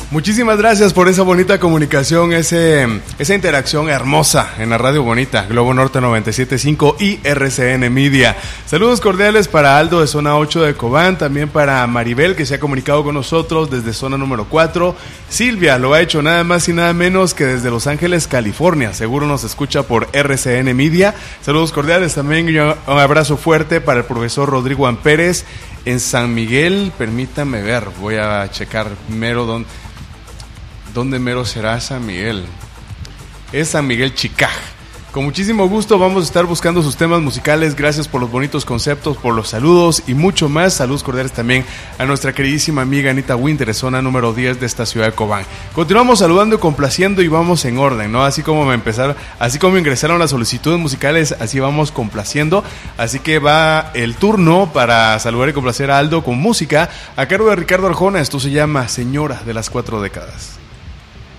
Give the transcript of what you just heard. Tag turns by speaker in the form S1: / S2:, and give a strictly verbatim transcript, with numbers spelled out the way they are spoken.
S1: Muchísimas gracias por esa bonita comunicación, ese, esa interacción hermosa en la Radio Bonita, Globo Norte noventa y siete punto cinco y R C N Media. Saludos cordiales para Aldo de Zona ocho de Cobán, también para Maribel, que se ha comunicado con nosotros desde Zona número cuatro. Silvia lo ha hecho nada más y nada menos que desde Los Ángeles, California. Seguro nos escucha por R C N Media. Saludos cordiales también y un abrazo fuerte para el profesor Rodrigo Ampérez en San Miguel. Permítame ver, voy a checar mero dónde... ¿Dónde mero será San Miguel? Es San Miguel Chicaj. Con muchísimo gusto vamos a estar buscando sus temas musicales. Gracias por los bonitos conceptos, por los saludos y mucho más. Saludos cordiales también a nuestra queridísima amiga Anita Winter, zona número diez de esta ciudad de Cobán. Continuamos saludando y complaciendo y vamos en orden, ¿no? Así como me empezaron, así como ingresaron las solicitudes musicales, así vamos complaciendo. Así que va el turno para saludar y complacer a Aldo con música a cargo de Ricardo Arjona. Esto se llama Señora de las Cuatro Décadas.